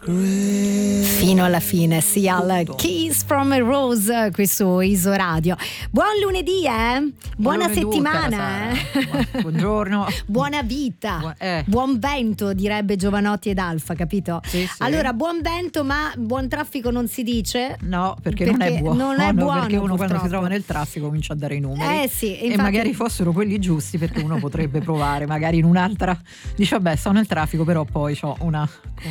Fino alla fine, sì, al Kiss from a Rose qui su Isoradio. Buon lunedì, buona settimana, Buongiorno. Buona vita, buon vento, direbbe Giovanotti ed Alfa, capito? Sì. Allora, buon vento, ma buon traffico non si dice? No, perché non è buono. Non è buono, perché uno purtroppo, quando si trova nel traffico comincia a dare i numeri. Sì, e infatti, magari fossero quelli giusti, perché uno potrebbe provare magari in un'altra, dice vabbè, sto nel traffico, però poi ho una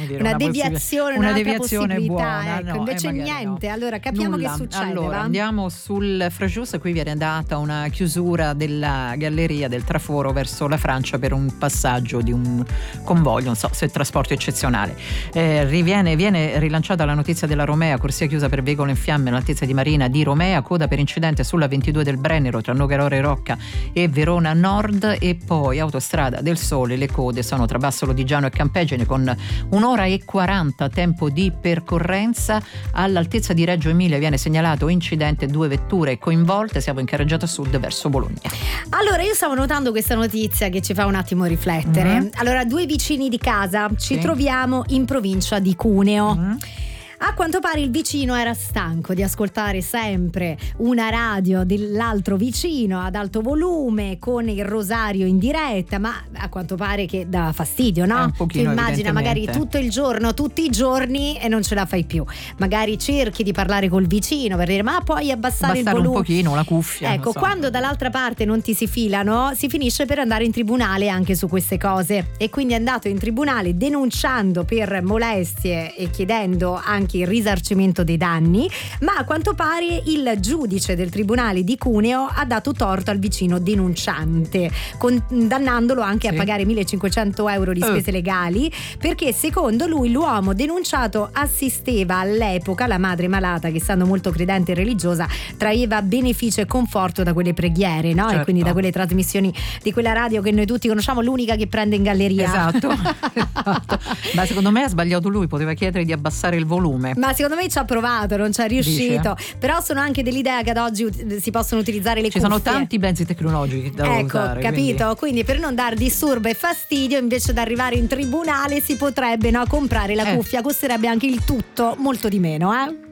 deviazione buona. Ecco, No, invece niente, allora capiamo nulla. che succede. Allora, andiamo sul Frejus. Qui viene data una chiusura della galleria del traforo verso la Francia per un passaggio di un convoglio, non so se trasporto eccezionale. Viene rilanciata la notizia della Romea, corsia chiusa per veicolo in fiamme all'altezza di Marina di Romea, coda per incidente sulla 22 del Brennero tra Nogarore Rocca e Verona Nord, e poi autostrada del Sole, le code sono tra Basso Lodigiano e Campegene con 1 ora e 40 tempo di percorrenza. All'altezza di Reggio Emilia viene segnalato incidente, 2 vetture coinvolte, siamo in carreggiata sud verso Bologna. Allora, io stavo notando questa notizia che ci fa un attimo riflettere. Allora, 2 vicini di casa, ci troviamo in provincia di Cuneo. A quanto pare il vicino era stanco di ascoltare sempre una radio dell'altro vicino ad alto volume con il rosario in diretta, ma a quanto pare che dà fastidio, no? Un pochino, tu immagina magari tutto il giorno, tutti i giorni, e non ce la fai più. Magari cerchi di parlare col vicino per dire ma puoi abbassare il volume, un pochino, la cuffia. Ecco, quando dall'altra parte non ti si filano, si finisce per andare in tribunale anche su queste cose, e quindi è andato in tribunale denunciando per molestie e chiedendo anche il risarcimento dei danni, ma a quanto pare il giudice del tribunale di Cuneo ha dato torto al vicino denunciante, condannandolo anche a pagare 1.500 euro di spese legali, perché secondo lui l'uomo denunciato assisteva all'epoca la madre malata che, essendo molto credente e religiosa, traeva beneficio e conforto da quelle preghiere, no? Certo. E quindi da quelle trasmissioni di quella radio che noi tutti conosciamo, l'unica che prende in galleria. Esatto. Ma secondo me ha sbagliato lui, poteva chiedere di abbassare il volume. Ma secondo me ci ha provato, non ci è riuscito. Però sono anche dell'idea che ad oggi si possono utilizzare le cuffie. Ci sono tanti mezzi tecnologici da usare. Capito? Quindi per non dar disturbo e fastidio, invece di arrivare in tribunale, si potrebbe comprare la cuffia, costerebbe anche il tutto molto di meno,